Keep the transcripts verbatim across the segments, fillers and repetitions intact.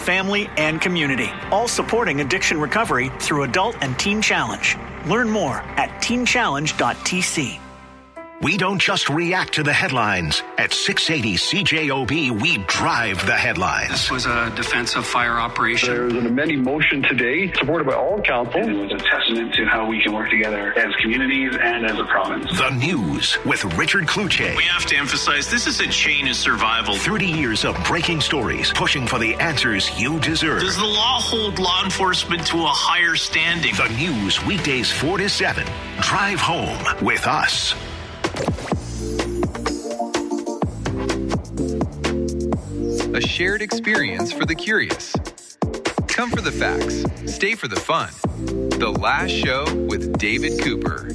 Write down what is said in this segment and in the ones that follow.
family, and community, all supporting addiction recovery through Adult and Teen Challenge. Learn more at teen challenge dot t c. We don't just react to the headlines. At six eighty C J O B, we drive the headlines. This was a defensive fire operation. There was an amending motion today, supported by all council. And it was a testament to how we can work together as communities and as a province. The News with Richard Kluche. We have to emphasize this is a chain of survival. thirty years of breaking stories, pushing for the answers you deserve. Does the law hold law enforcement to a higher standing? The News, weekdays four to seven. Drive home with us. A shared experience for the curious. Come for the facts, stay for the fun. The Last Show with David Cooper.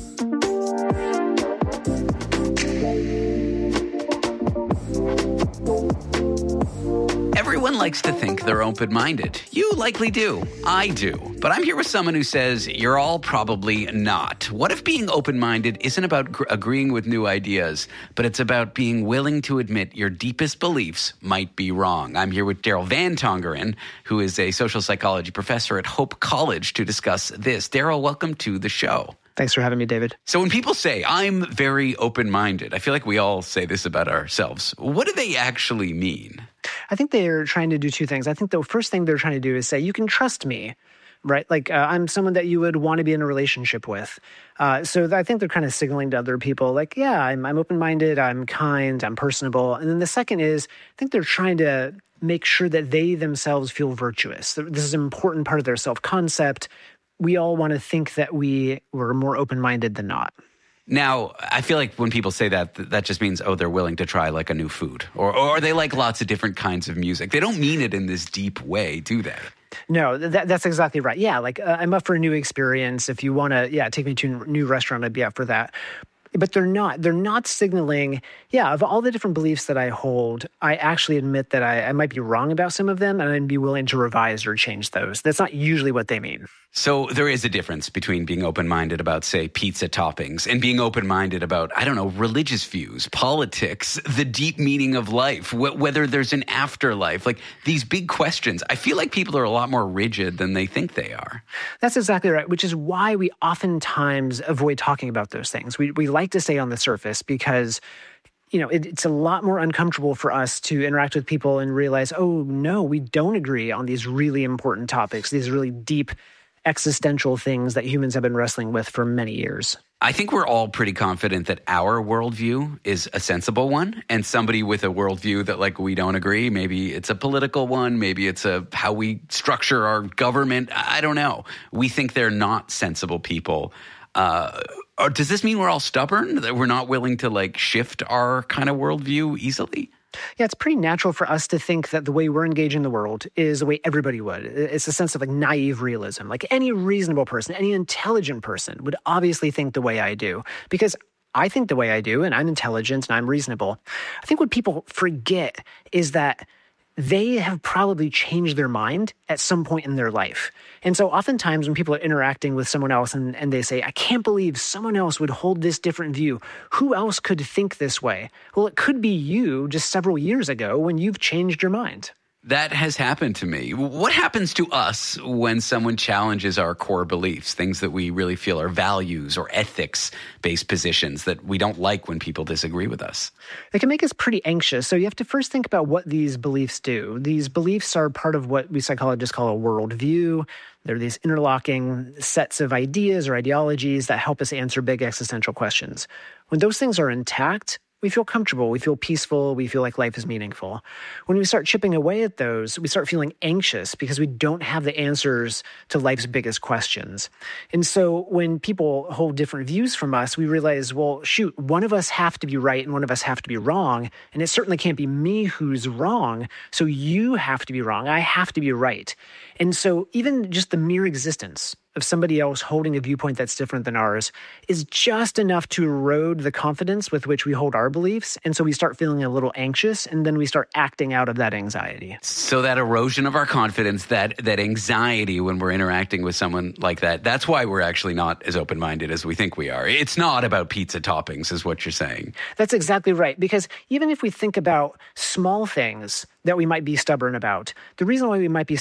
Everyone likes to think they're open-minded. You likely do. I do. But I'm here with someone who says you're all probably not. What if being open-minded isn't about gr- agreeing with new ideas, but it's about being willing to admit your deepest beliefs might be wrong? I'm here with Daryl Van Tongeren, who is a social psychology professor at Hope College, to discuss this. Daryl, welcome to the show. Thanks for having me, David. So when people say, I'm very open-minded, I feel like we all say this about ourselves. What do they actually mean? I think they're trying to do two things. I think the first thing they're trying to do is say, you can trust me, right? Like, uh, I'm someone that you would want to be in a relationship with. Uh, so I think they're kind of signaling to other people, like, yeah, I'm, I'm open-minded, I'm kind, I'm personable. And then the second is, I think they're trying to make sure that they themselves feel virtuous. This is an important part of their self-concept. We all want to think that we were more open-minded than not. Now, I feel like when people say that, that just means, oh, they're willing to try like a new food, or or they like lots of different kinds of music. They don't mean it in this deep way, do they? No, that, that's exactly right. Yeah, like uh, I'm up for a new experience. If you want to, yeah, take me to a new restaurant, I'd be up for that. But they're not. They're not signaling, yeah, of all the different beliefs that I hold, I actually admit that I, I might be wrong about some of them, and I'd be willing to revise or change those. That's not usually what they mean. So there is a difference between being open-minded about, say, pizza toppings and being open-minded about, I don't know, religious views, politics, the deep meaning of life, wh- whether there's an afterlife, like these big questions. I feel like people are a lot more rigid than they think they are. That's exactly right, which is why we oftentimes avoid talking about those things. We we like to stay on the surface because, you know, it, it's a lot more uncomfortable for us to interact with people and realize, oh, no, we don't agree on these really important topics, these really deep existential things that humans have been wrestling with for many years. I think we're all pretty confident that our worldview is a sensible one, and somebody with a worldview that, like, we don't agree, maybe it's a political one, maybe it's a how we structure our government, I don't know. We think they're not sensible people. Uh, or does this mean we're all stubborn, that we're not willing to, like, shift our kind of worldview easily? Yeah, it's pretty natural for us to think that the way we're engaging the world is the way everybody would. It's a sense of like naive realism. Like any reasonable person, any intelligent person would obviously think the way I do because I think the way I do and I'm intelligent and I'm reasonable. I think what people forget is that they have probably changed their mind at some point in their life. And so oftentimes when people are interacting with someone else and, and they say, I can't believe someone else would hold this different view. Who else could think this way? Well, it could be you just several years ago when you've changed your mind. That has happened to me. What happens to us when someone challenges our core beliefs, things that we really feel are values or ethics-based positions that we don't like when people disagree with us? They can make us pretty anxious. So you have to first think about what these beliefs do. These beliefs are part of what we psychologists call a worldview. They're these interlocking sets of ideas or ideologies that help us answer big existential questions. When those things are intact, we feel comfortable, we feel peaceful, we feel like life is meaningful. When we start chipping away at those, we start feeling anxious because we don't have the answers to life's biggest questions. And so when people hold different views from us, we realize, well, shoot, one of us have to be right and one of us have to be wrong, and it certainly can't be me who's wrong, so you have to be wrong, I have to be right. And so even just the mere existence of somebody else holding a viewpoint that's different than ours is just enough to erode the confidence with which we hold our beliefs. And so we start feeling a little anxious, and then we start acting out of that anxiety. So that erosion of our confidence, that that anxiety when we're interacting with someone like that, that's why we're actually not as open-minded as we think we are. It's not about pizza toppings, is what you're saying. That's exactly right. Because even if we think about small things that we might be stubborn about, the reason why we might be